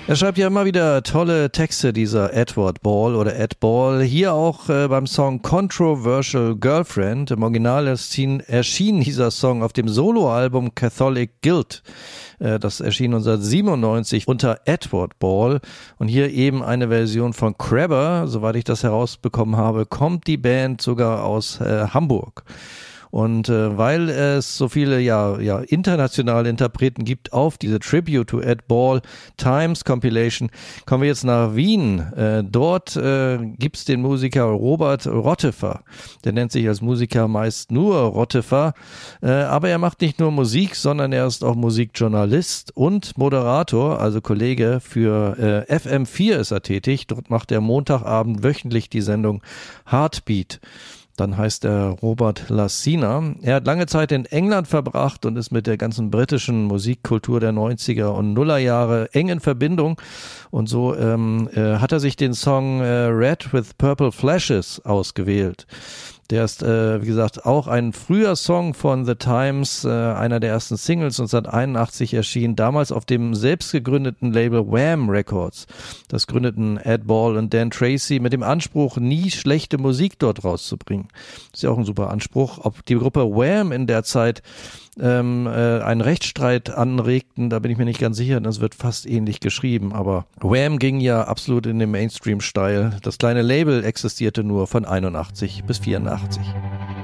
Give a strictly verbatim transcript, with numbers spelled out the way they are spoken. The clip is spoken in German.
Er schreibt ja immer wieder tolle Texte, dieser Edward Ball oder Ed Ball. Hier auch äh, beim Song Controversial Girlfriend. Im Original erschien, erschien dieser Song auf dem Soloalbum Catholic Guilt. Äh, das erschien neunzehnhundertsiebenundneunzig unter Edward Ball. Und hier eben eine Version von Crabber. Soweit ich das herausbekommen habe, kommt die Band sogar aus äh, Hamburg. Und äh, weil es so viele ja, ja internationale Interpreten gibt auf diese Tribute to Ed Ball Times Compilation, kommen wir jetzt nach Wien. Äh, dort äh, gibt es den Musiker Robert Rottefer. Der nennt sich als Musiker meist nur Rottefer. Äh, aber er macht nicht nur Musik, sondern er ist auch Musikjournalist und Moderator, also Kollege für äh, F M vier ist er tätig. Dort macht er Montagabend wöchentlich die Sendung Heartbeat. Dann heißt er Robert Lassina. Er hat lange Zeit in England verbracht und ist mit der ganzen britischen Musikkultur der neunziger und Nullerjahre eng in Verbindung. Und so ähm, äh, hat er sich den Song äh, Red with Purple Flashes ausgewählt. Der ist, äh, wie gesagt, auch ein früher Song von The Times, äh, einer der ersten Singles neunzehnhunderteinundachtzig erschienen, damals auf dem selbst gegründeten Label Wham Records. Das gründeten Ed Ball und Dan Tracy mit dem Anspruch, nie schlechte Musik dort rauszubringen. Das ist ja auch ein super Anspruch. Ob die Gruppe Wham in der Zeit ähm, äh, einen Rechtsstreit anregten, da bin ich mir nicht ganz sicher, das wird fast ähnlich geschrieben, aber Wham ging ja absolut in den Mainstream-Style. Das kleine Label existierte nur von einundachtzig bis vierundachtzig.